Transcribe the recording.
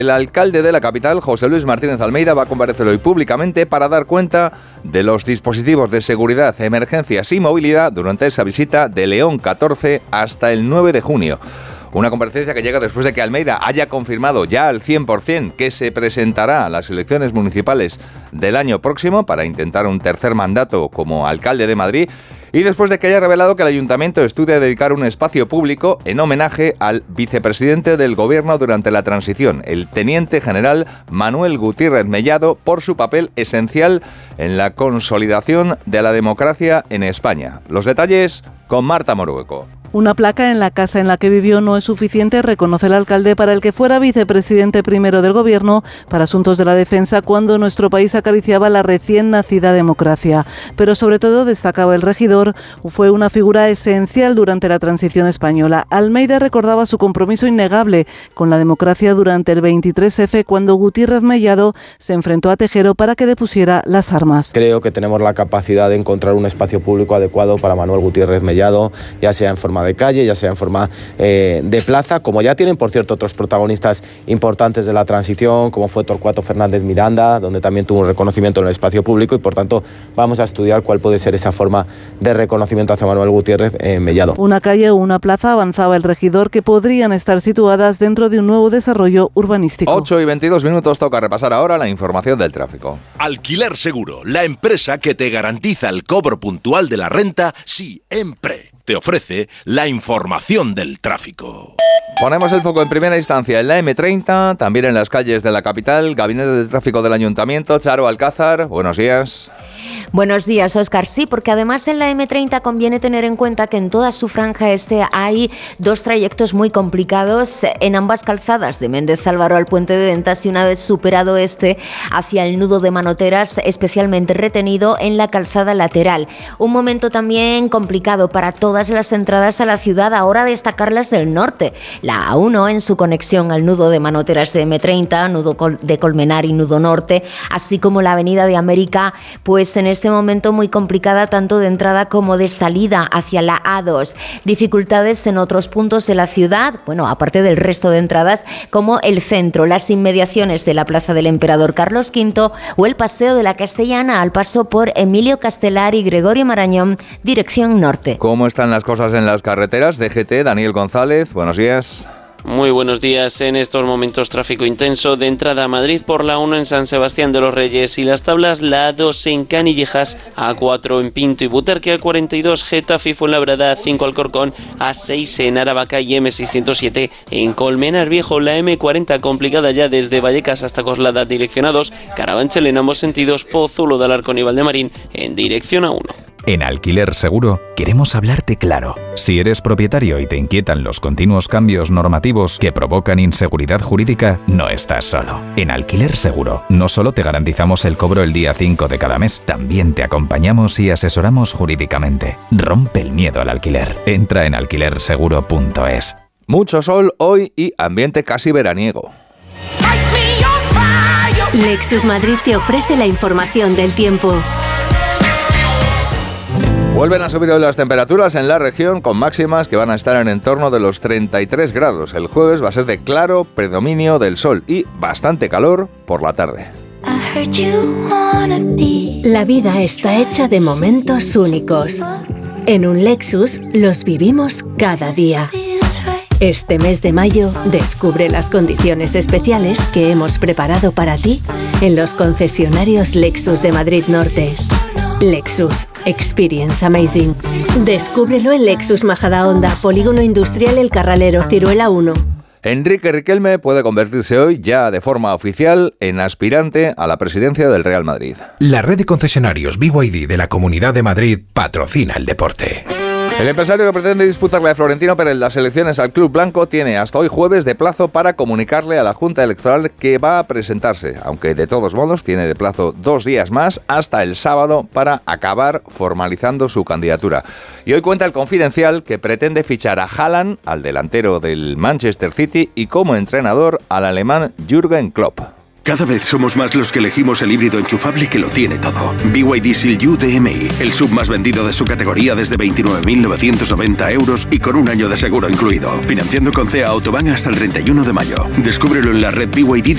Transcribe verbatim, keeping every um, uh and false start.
El alcalde de la capital, José Luis Martínez Almeida, va a comparecer hoy públicamente para dar cuenta de los dispositivos de seguridad, emergencias y movilidad durante esa visita de León catorce hasta el nueve de junio. Una comparecencia que llega después de que Almeida haya confirmado ya al cien por ciento que se presentará a las elecciones municipales del año próximo para intentar un tercer mandato como alcalde de Madrid, y después de que haya revelado que el ayuntamiento estudia dedicar un espacio público en homenaje al vicepresidente del gobierno durante la transición, el teniente general Manuel Gutiérrez Mellado, por su papel esencial en la consolidación de la democracia en España. Los detalles con Marta Morueco. Una placa en la casa en la que vivió no es suficiente, reconoce el alcalde, para el que fuera vicepresidente primero del gobierno para asuntos de la defensa cuando nuestro país acariciaba la recién nacida democracia. Pero sobre todo, destacaba el regidor, fue una figura esencial durante la transición española. Almeida recordaba su compromiso innegable con la democracia durante el veintitrés efe, cuando Gutiérrez Mellado se enfrentó a Tejero para que depusiera las armas. Creo que tenemos la capacidad de encontrar un espacio público adecuado para Manuel Gutiérrez Mellado, ya sea en forma de calle, ya sea en forma eh, de plaza, como ya tienen, por cierto, otros protagonistas importantes de la transición, como fue Torcuato Fernández Miranda, donde también tuvo un reconocimiento en el espacio público, y por tanto vamos a estudiar cuál puede ser esa forma de reconocimiento hacia Manuel Gutiérrez eh, Mellado. Una calle o una plaza, avanzaba el regidor, que podrían estar situadas dentro de un nuevo desarrollo urbanístico. ocho y veintidós minutos, toca repasar ahora la información del tráfico. Alquiler Seguro, la empresa que te garantiza el cobro puntual de la renta siempre. Te ofrece la información del tráfico. Ponemos el foco en primera instancia en la eme treinta, también en las calles de la capital. Gabinete de Tráfico del Ayuntamiento, Charo Alcázar, buenos días. Buenos días, Óscar. Sí, porque además en la eme treinta conviene tener en cuenta que en toda su franja este hay dos trayectos muy complicados en ambas calzadas, de Méndez Álvaro al Puente de Ventas, y una vez superado este, hacia el nudo de Manoteras, especialmente retenido en la calzada lateral. Un momento también complicado para todas las entradas a la ciudad, ahora destacar las del norte. La A uno en su conexión al nudo de Manoteras de eme treinta, nudo de Colmenar y nudo norte, así como la avenida de América, pues en este momento muy complicada tanto de entrada como de salida hacia la A dos. Dificultades en otros puntos de la ciudad, bueno, aparte del resto de entradas, como el centro, las inmediaciones de la Plaza del Emperador Carlos quinto o el Paseo de la Castellana al paso por Emilio Castelar y Gregorio Marañón, dirección norte. ¿Cómo están las cosas en las carreteras? D G T, Daniel González, buenos días. Muy buenos días. En estos momentos tráfico intenso de entrada a Madrid por la uno en San Sebastián de los Reyes y Las Tablas, la A dos en Canillejas, A cuatro en Pinto y Butarque, A cuarenta y dos Getafe y Fuenlabrada, A cinco Alcorcón, A seis en Aravaca y eme seiscientos siete en Colmenar Viejo, la eme cuarenta complicada ya desde Vallecas hasta Coslada dirección A dos, Carabanchel en ambos sentidos, Pozuelo de Alarcón y Valdemarín en dirección A uno. En Alquiler Seguro queremos hablarte claro. Si eres propietario y te inquietan los continuos cambios normativos que provocan inseguridad jurídica, no estás solo. En Alquiler Seguro no solo te garantizamos el cobro el día cinco de cada mes, también te acompañamos y asesoramos jurídicamente. Rompe el miedo al alquiler. Entra en alquiler seguro punto es. Mucho sol hoy y ambiente casi veraniego. Lexus Madrid te ofrece la información del tiempo. Vuelven a subir hoy las temperaturas en la región, con máximas que van a estar en entorno de los treinta y tres grados. El jueves va a ser de claro predominio del sol y bastante calor por la tarde. La vida está hecha de momentos únicos. En un Lexus los vivimos cada día. Este mes de mayo descubre las condiciones especiales que hemos preparado para ti en los concesionarios Lexus de Madrid Norte. Lexus. Experience Amazing. Descúbrelo en Lexus Majadahonda, Polígono Industrial El Carralero, Ciruela uno. Enrique Riquelme puede convertirse hoy ya de forma oficial en aspirante a la presidencia del Real Madrid. La red de concesionarios B Y D de la Comunidad de Madrid patrocina el deporte. El empresario que pretende disputarle a Florentino Pérez las elecciones al Club Blanco tiene hasta hoy jueves de plazo para comunicarle a la Junta Electoral que va a presentarse, aunque de todos modos tiene de plazo dos días más hasta el sábado para acabar formalizando su candidatura. Y hoy cuenta el Confidencial que pretende fichar a Haaland, al delantero del Manchester City, y como entrenador al alemán Jürgen Klopp. Cada vez somos más los que elegimos el híbrido enchufable que lo tiene todo. B Y D Seal U D M I, el sub más vendido de su categoría desde veintinueve mil novecientos noventa euros y con un año de seguro incluido. Financiando con C E A Autobahn hasta el treinta y uno de mayo. Descúbrelo en la red B Y D